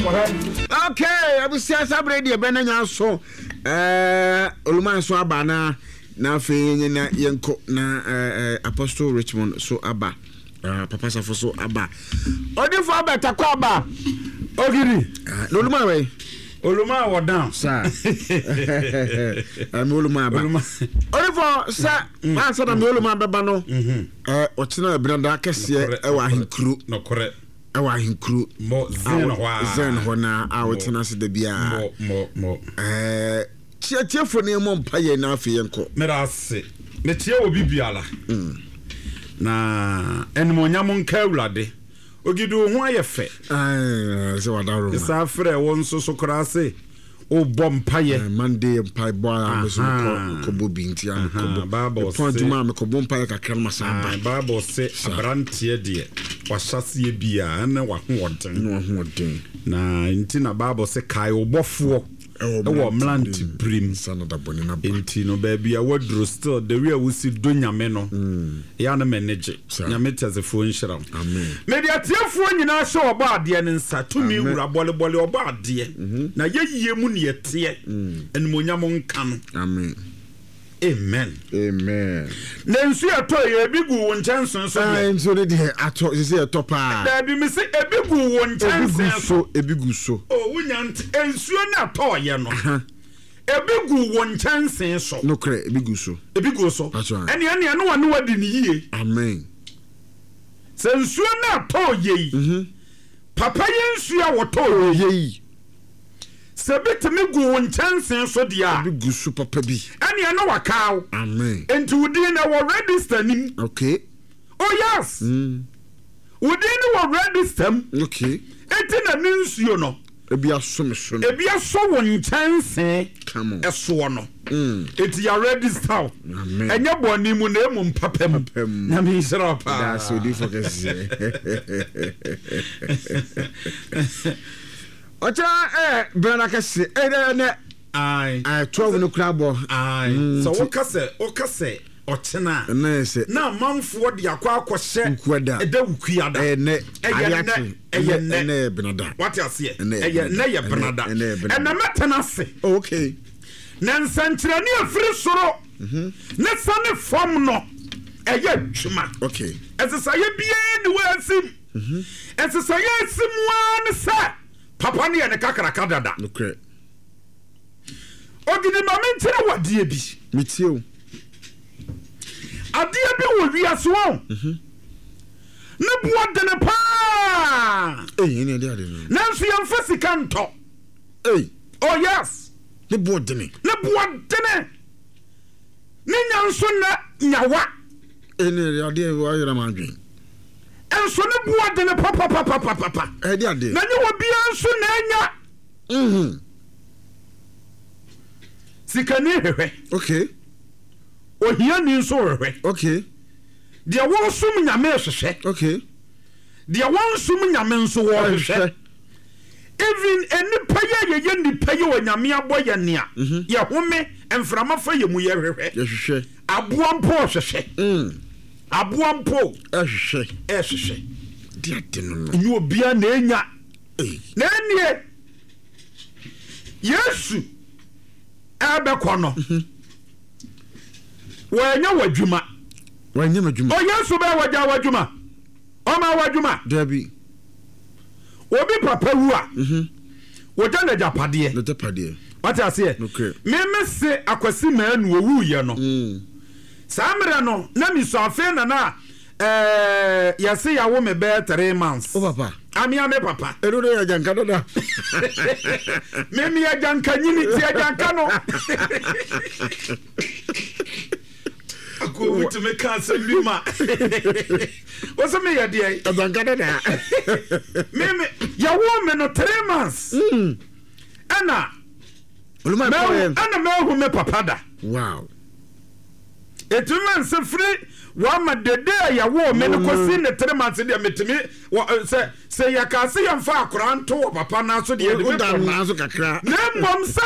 Okay, abusia sabre de be na nya so oluman so aba na afi na yenko na Apostle Richmond so aba Papa Safo so aba odifo aba takwa aba ogiri no oluman we Oluma wa down sir oluma aba odifo sa answer na oluma beba no otina branda kese e wa hinkru no correct awa hinkru mo zen ho na awotena se da bia mo tiefo ne mo mpaye na afi yenko merase me tie obi biala na enmonyam nka awurade ogidu ho ayefe se wadaro sa frɛ won so krase o bom paye Monday pai boy so ko bobi ntia ko Bible point ma me ko bom paye kakra ma sa ba Bible se abrantie de wa hyase bia na wa hoɔden na nti na Bible se kai obofo ewo mlanti brim sanada boni na nti no ba bia wadro still the way we see do nyame no ya na manage nyame tezefo nhira amen mediatiefo nyina hye oba ade ne nsa tumi wura bole oba ade na yeyie mu ne yete enmonyam nka no amen amen na nsu eto ye bigu wo nchanson so nsu de ato se eto pa da bi mi se ebigu wo nchanson so ebigu so wunyant nsu na ato ye no ebigu wo nchanson so no kre ebigu so ene no wane wadi ni yie amen se nsu na ato ye papa ye nsu a woto ye sebetimi gu wo nchansen so dia bigu su papa bi ene na wakaw amen enti wudi na wo register nim okay oh yes wudi na wo register okay enti na ninsuo no ebia so me so ebia so wo nchansen come on eso no enti ya register amen enye boni mu na emu papam na me isra pa that's so difficult ocha brana kase ne ai 12 no krabo so wokase ochena na se na manfo de akwa nkwada eda wukuada ne eye benada what you say eye ne ye benada na metena se okay na nsankyere ne afiri soro ne sane fam no eye twuma okay esesaye bie ne wasim esesaye simwa ne sa papa ne ne kakraka dada okay ogidi mamentire wadie bi mitio adie bi wo wiase wo ne boa de ne pa ne de ade no nanso yem fasika nto oh yes ne boa de ne nyanso na nyawa ne ade wo ayira madwen enso ne boa de ne papa de ade na nyi wo bia enso na anya sikani hwehwe okay ohia ni nso hwehwe okay de wo sum nyame hwehwe okay de wo sum nyame nso wo hwehwe even enipa ye nipa ye wo nyame aboye nea ye home emframa fa ye mu ye hwehwe ye hwehwe aboampo hwehwe aboampo hwehwe de ade no nyi obia na enya na enie Yesu abekọ no wanya wadwuma o Yesu be wadwuma o ma wadwuma dabi obi papa wu a wodja na japade what I say me se akwasi manu owu ye no samre no na mi so afi na yase yawo me be 3 months o papa amia me papa erudo ya janka doda me ya janka nyini ti ya janka no ako wuti me ka se bima what's me ya dia janka doda me yawo me no 3 months ana oluma ana me hu me papa da wow etuman se free wa ma dede ya wo me no kosi ne 3 months de metimi se ya ka se ya mfa akora nto papa na so de na so kakra na mom